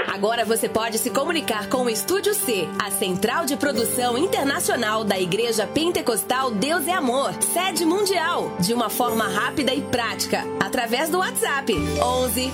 Agora você pode se comunicar com o Estúdio C, a central de produção internacional da Igreja Pentecostal Deus é Amor, sede mundial, de uma forma rápida e prática, através do WhatsApp 11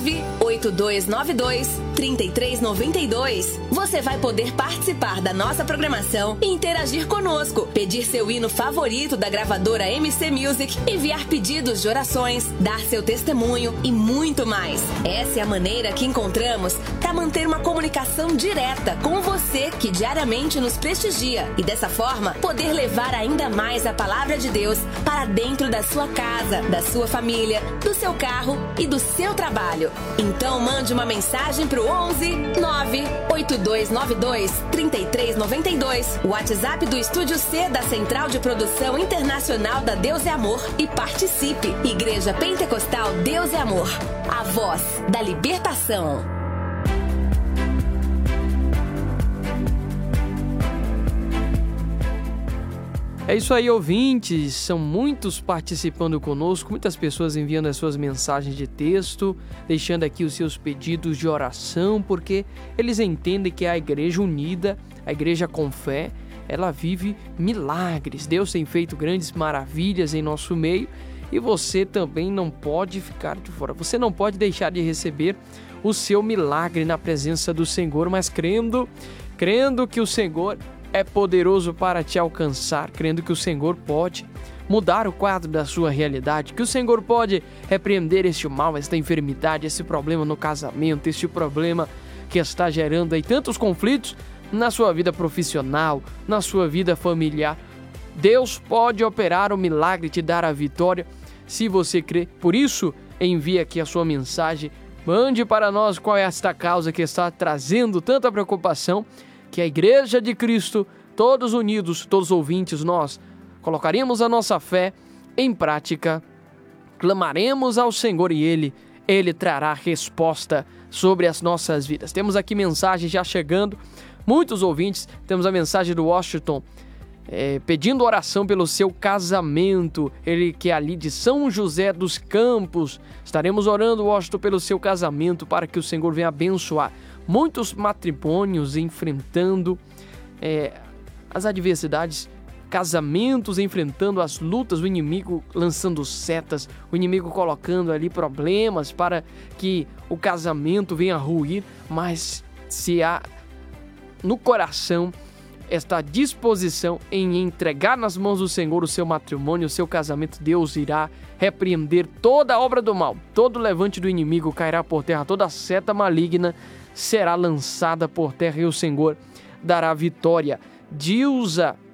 98292 3392. Você vai poder participar da nossa programação e interagir conosco, pedir seu hino favorito da gravadora MC Music, enviar pedidos de orações, dar seu testemunho e muito mais. Essa é a maneira que encontramos para manter uma comunicação direta com você que diariamente nos prestigia e dessa forma poder levar ainda mais a palavra de Deus para dentro da sua casa, da sua família, do seu carro e do seu trabalho. Então mande uma mensagem para o 11 98292 3392, o WhatsApp do Estúdio C da Central de Produção Internacional da Deus é Amor, e participe. Igreja Pentecostal Deus é Amor, a voz da libertação. É isso aí, ouvintes, são muitos participando conosco, muitas pessoas enviando as suas mensagens de texto, deixando aqui os seus pedidos de oração, porque eles entendem que a igreja unida, a igreja com fé, ela vive milagres. Deus tem feito grandes maravilhas em nosso meio e você também não pode ficar de fora, você não pode deixar de receber o seu milagre na presença do Senhor, mas crendo que o Senhor é poderoso para te alcançar, crendo que o Senhor pode mudar o quadro da sua realidade, que o Senhor pode repreender este mal, esta enfermidade, esse problema no casamento, este problema que está gerando aí tantos conflitos na sua vida profissional, na sua vida familiar. Deus pode operar o milagre e te dar a vitória se você crê. Por isso, envie aqui a sua mensagem, mande para nós qual é esta causa que está trazendo tanta preocupação, que a Igreja de Cristo, todos unidos, todos ouvintes, nós colocaremos a nossa fé em prática, clamaremos ao Senhor e Ele trará resposta sobre as nossas vidas. Temos aqui mensagem já chegando, muitos ouvintes, temos a mensagem do Washington, pedindo oração pelo seu casamento, ele que é ali de São José dos Campos. Estaremos orando, Washington, pelo seu casamento, para que o Senhor venha abençoar. Muitos matrimônios enfrentando as adversidades, casamentos enfrentando as lutas, o inimigo lançando setas, o inimigo colocando ali problemas para que o casamento venha a ruir, mas se há no coração esta disposição em entregar nas mãos do Senhor o seu matrimônio, o seu casamento, Deus irá repreender toda a obra do mal, todo levante do inimigo cairá por terra, toda seta maligna será lançada por terra e o Senhor dará vitória. Dilza